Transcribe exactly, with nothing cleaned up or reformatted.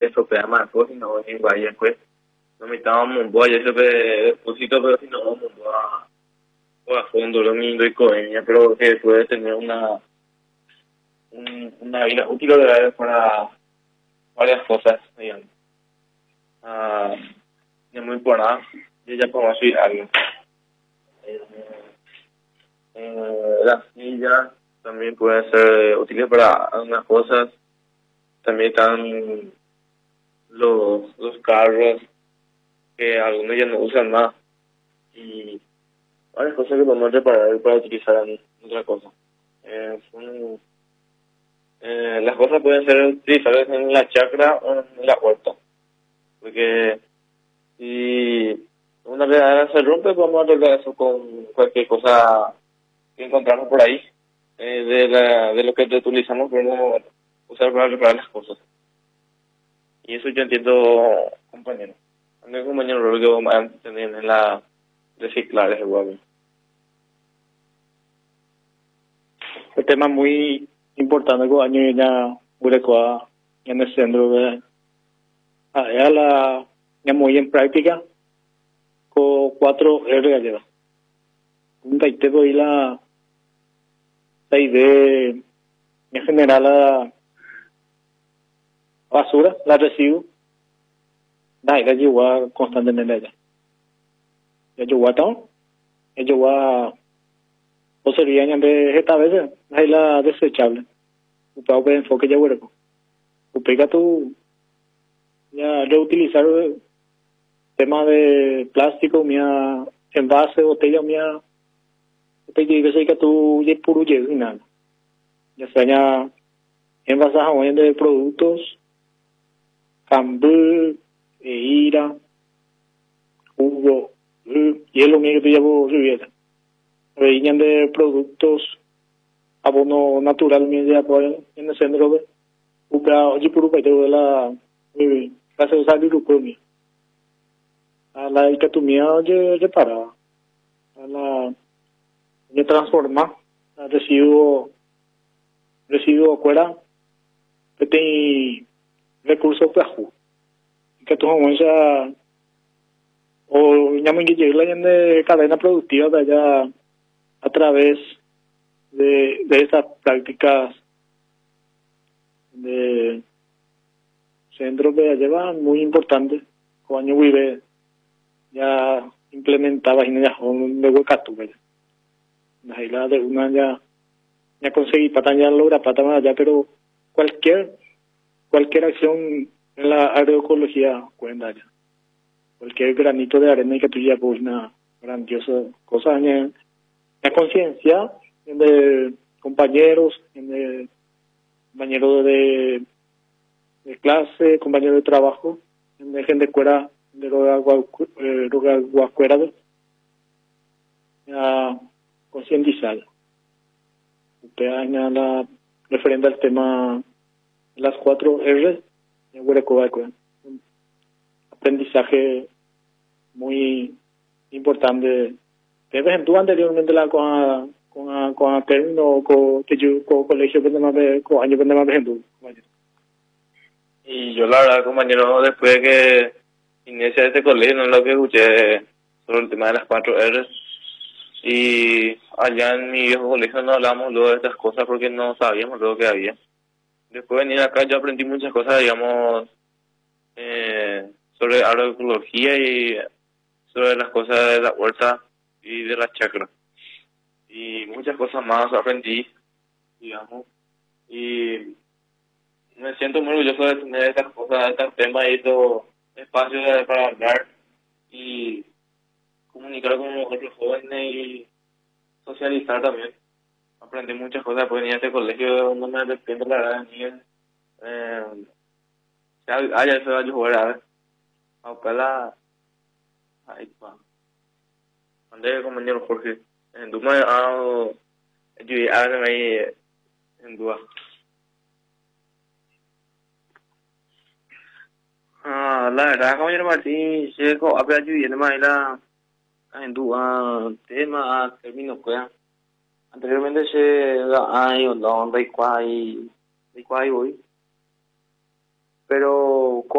eso pe ama pues no ni vaya pues no me estábamos un boya eso pe depósito pero si no vamos a o a fondo lo mismo y coña pero que puede tener una un, una vida útil para varias cosas digamos ah es muy importante yo ya puedo decir algo eh, eh, la silla también puede ser útil para algunas cosas. También están los, los carros que algunos ya no usan más y varias cosas que podemos reparar para utilizar en otra cosa. Eh, son, eh, las cosas pueden ser utilizadas en la chacra o en la huerta, porque si una regadera se rompe podemos arreglar eso con cualquier cosa que encontramos por ahí, eh, de, la, de lo que utilizamos podemos usar para reparar las cosas. Y eso yo entiendo, compañero. No es compañero lo que vamos a tener en la reciclar ese huevo. Un tema muy importante que año ya Urecoa en el centro de a la ya muy en práctica con cuatro R gallega. Un taitebo y la la idea en general la basura, la residuo, da ella lleva constantemente ella. Ya lleva todo, ya lleva o sería en vez esta vez hay la desechable. Un poco de enfoque ya huerco. O pega tu ya reutilizar tema de plástico, mía envase, botella, mía botella que sé que tú ya puro y nada. Ya sea ya envasaje de productos cambur, ira, jugo, hielo mío que te llevo riviera. Venían de productos abono natural media en el centro de Upa, oye, por Upa, de la casa de usar el grupo mío. A la que tu mía, oye, reparaba. A la que transforma, a residuo, residuo fuera, que te recursos para jugar. Que tu vamos a o ya me llega la de cadena productiva de allá a través de, de esas prácticas de centros que llevan muy importantes con año vive ya implementaba y ya un de huecato la isla de una ya ya conseguí para ya logra para más allá pero cualquier cualquier acción en la agroecología cuenta ya cualquier granito de arena y que tú ya pues una grandiosa cosa en la conciencia de compañeros de compañeros de, de clase compañeros de trabajo de gente fuera de los guascuerados ya concientizar usted añada referente al tema las cuatro R de Huerecoa, un aprendizaje muy importante. De vez en cuando anteriormente la con con con término con que yo con colegio que más con año que más ejemplo. Y yo la verdad, compañero, después de que inicié este colegio, no es lo que escuché sobre el tema de las cuatro R. Y allá en mi viejo colegio no hablamos luego de estas cosas porque no sabíamos lo que había. Después de venir acá yo aprendí muchas cosas, digamos, eh, sobre agroecología y sobre las cosas de la huerta y de la chacra. Y muchas cosas más aprendí, digamos. Y me siento muy orgulloso de tener estas cosas, estos temas y estos espacios para hablar y comunicar con otros jóvenes y socializar también. Aprendí muchas cosas porque venía a este colegio, no me arrepiento la verdad ni el eh, ah ya se va a jugar a ver a buscar la ahí pa andé compañero Jorge en Duma ah yo a ver ahí en Duma ah la verdad compañero Martín llego a ver yo y más la en Duma tema termino pues anteriormente se ay o no dai quai dai quai hoy pero